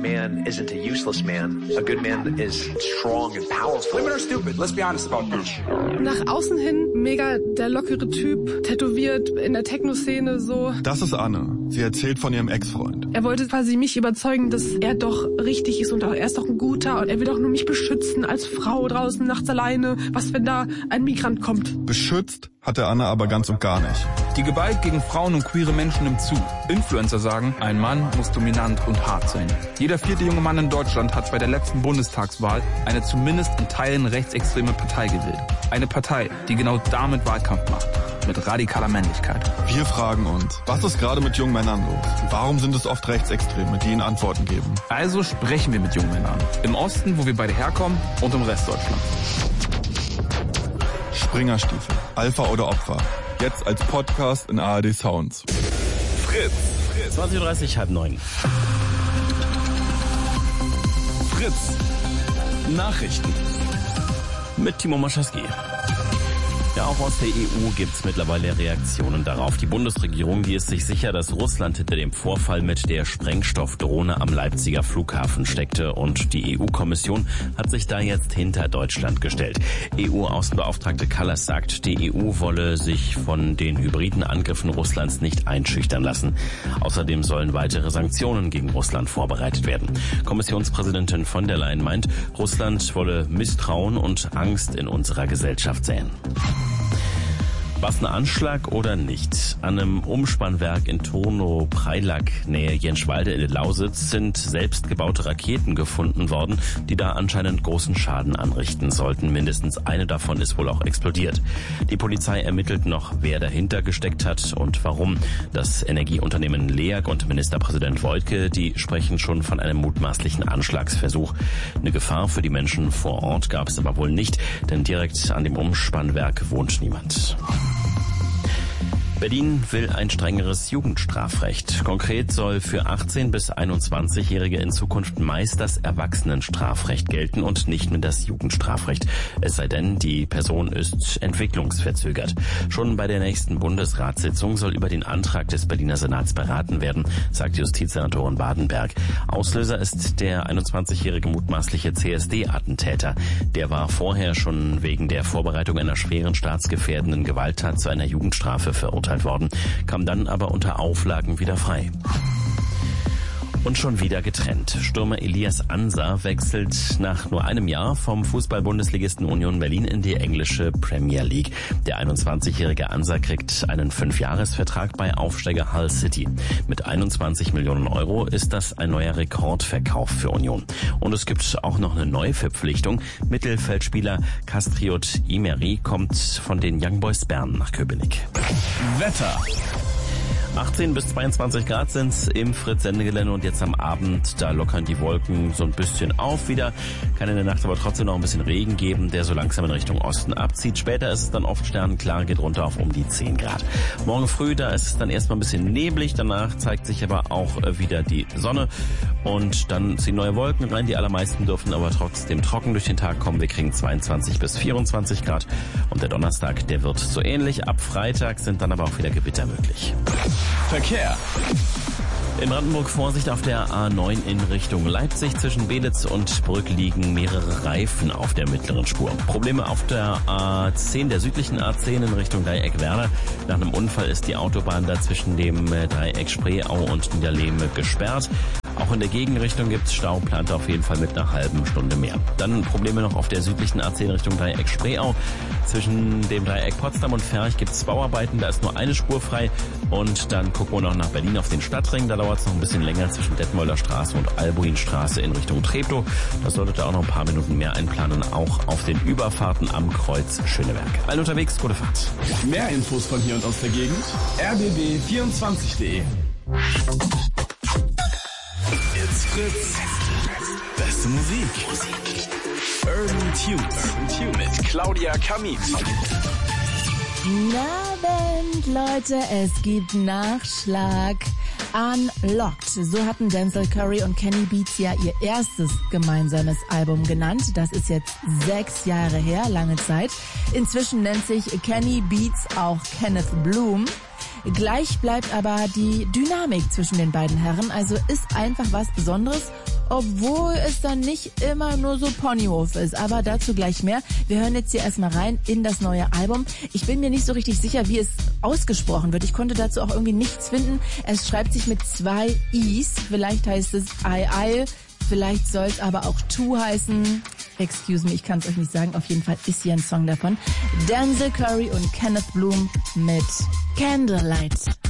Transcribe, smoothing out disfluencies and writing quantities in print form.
man isn't a useless man. A good man is strong and powerful. Women are stupid. Let's be honest about this. Nach außen hin mega der lockere Typ, tätowiert in der Techno-Szene so. Das ist Anne. Sie erzählt von ihrem Ex-Freund. Er wollte quasi mich überzeugen, dass er doch richtig ist und er ist doch ein guter und er will doch nur mich beschützen als Frau draußen nachts alleine. Was, wenn da ein Migrant kommt? Beschützt hat der Anne aber ganz und gar nicht. Die Gewalt gegen Frauen und queere Menschen nimmt zu. Influencer sagen, ein Mann muss dominant und hart sein. Jeder 4. junge Mann in Deutschland hat bei der letzten Bundestagswahl eine zumindest in Teilen rechtsextreme Partei gewählt. Eine Partei, die genau damit Wahlkampf macht. Mit radikaler Männlichkeit. Wir fragen uns, was ist gerade mit jungen Männern los? Warum sind es oft Rechtsextreme, die ihnen Antworten geben? Also sprechen wir mit jungen Männern. Im Osten, wo wir beide herkommen, und im Rest Deutschlands. Springerstiefel, Alpha oder Opfer. Jetzt als Podcast in ARD Sounds. Fritz. 20:30 Uhr, 8:30. Fritz. Nachrichten. Mit Timo Moschewski. Ja, auch aus der EU gibt's mittlerweile Reaktionen darauf. Die Bundesregierung, die ist sich sicher, dass Russland hinter dem Vorfall mit der Sprengstoffdrohne am Leipziger Flughafen steckte. Und die EU-Kommission hat sich da jetzt hinter Deutschland gestellt. EU-Außenbeauftragte Kallas sagt, die EU wolle sich von den hybriden Angriffen Russlands nicht einschüchtern lassen. Außerdem sollen weitere Sanktionen gegen Russland vorbereitet werden. Kommissionspräsidentin von der Leyen meint, Russland wolle Misstrauen und Angst in unserer Gesellschaft säen. Was ein Anschlag oder nicht? An einem Umspannwerk in Turnow-Preilack, Nähe Jenschwalde in der Lausitz, sind selbstgebaute Raketen gefunden worden, die da anscheinend großen Schaden anrichten sollten. Mindestens eine davon ist wohl auch explodiert. Die Polizei ermittelt noch, wer dahinter gesteckt hat und warum. Das Energieunternehmen LEAG und Ministerpräsident Woidke, die sprechen schon von einem mutmaßlichen Anschlagsversuch. Eine Gefahr für die Menschen vor Ort gab es aber wohl nicht, denn direkt an dem Umspannwerk wohnt niemand. Berlin will ein strengeres Jugendstrafrecht. Konkret soll für 18- bis 21-Jährige in Zukunft meist das Erwachsenenstrafrecht gelten und nicht mehr das Jugendstrafrecht. Es sei denn, die Person ist entwicklungsverzögert. Schon bei der nächsten Bundesratssitzung soll über den Antrag des Berliner Senats beraten werden, sagt Justizsenatorin Badenberg. Auslöser ist der 21-jährige mutmaßliche CSD-Attentäter. Der war vorher schon wegen der Vorbereitung einer schweren staatsgefährdenden Gewalttat zu einer Jugendstrafe verurteilt worden, kam dann aber unter Auflagen wieder frei. Und schon wieder getrennt. Stürmer Elias Ansa wechselt nach nur einem Jahr vom Fußball-Bundesligisten Union Berlin in die englische Premier League. Der 21-jährige Ansa kriegt einen 5-Jahres-Vertrag bei Aufsteiger Hull City. Mit 21 Millionen Euro ist das ein neuer Rekordverkauf für Union. Und es gibt auch noch eine Neuverpflichtung. Mittelfeldspieler Kastriot Imeri kommt von den Young Boys Bern nach Köpenick. Wetter. 18 bis 22 Grad sind's im Fritz-Sendegelände und jetzt am Abend, da lockern die Wolken so ein bisschen auf wieder. Kann in der Nacht aber trotzdem noch ein bisschen Regen geben, der so langsam in Richtung Osten abzieht. Später ist es dann oft sternklar, geht runter auf um die 10 Grad. Morgen früh, da ist es dann erstmal ein bisschen neblig, danach zeigt sich aber auch wieder die Sonne und dann ziehen neue Wolken rein. Die allermeisten dürfen aber trotzdem trocken durch den Tag kommen. Wir kriegen 22 bis 24 Grad und der Donnerstag, der wird so ähnlich. Ab Freitag sind dann aber auch wieder Gewitter möglich. Verkehr. In Brandenburg Vorsicht auf der A9 in Richtung Leipzig. Zwischen Belitz und Brück liegen mehrere Reifen auf der mittleren Spur. Probleme auf der A10, der südlichen A10 in Richtung Dreieck Werder. Nach einem Unfall ist die Autobahn da zwischen dem Dreieck Spreeau und Niederlehme gesperrt. Auch in der Gegenrichtung gibt's Stau, plant auf jeden Fall mit einer halben Stunde mehr. Dann Probleme noch auf der südlichen A10 Richtung Dreieck Spreeau. Zwischen dem Dreieck Potsdam und Ferch gibt's Bauarbeiten, da ist nur eine Spur frei. Und dann gucken wir noch nach Berlin auf den Stadtring. Da dauert es noch ein bisschen länger zwischen Detmolder Straße und Albuinstraße in Richtung Treptow. Da solltet ihr auch noch ein paar Minuten mehr einplanen, auch auf den Überfahrten am Kreuz Schöneberg. Allen unterwegs, gute Fahrt. Mehr Infos von hier und aus der Gegend. rbb24.de. It's Fritz. Beste Musik. Urban Tunes mit Claudia Kamit. Guten Abend, Leute, es gibt Nachschlag. Unlocked. So hatten Denzel Curry und Kenny Beats ja ihr erstes gemeinsames Album genannt. Das ist jetzt 6 Jahre her, lange Zeit. Inzwischen nennt sich Kenny Beats auch Kenneth Bloom. Gleich bleibt aber die Dynamik zwischen den beiden Herren, also ist einfach was Besonderes obwohl es dann nicht immer nur so Ponyhof ist. Aber dazu gleich mehr. Wir hören jetzt hier erstmal rein in das neue Album. Ich bin mir nicht so richtig sicher, wie es ausgesprochen wird. Ich konnte dazu auch irgendwie nichts finden. Es schreibt sich mit 2 I's. Vielleicht heißt es I, vielleicht soll es aber auch To heißen. Excuse me, ich kann es euch nicht sagen. Auf jeden Fall ist hier ein Song davon. Denzel Curry und Kenneth Bloom mit Candlelight.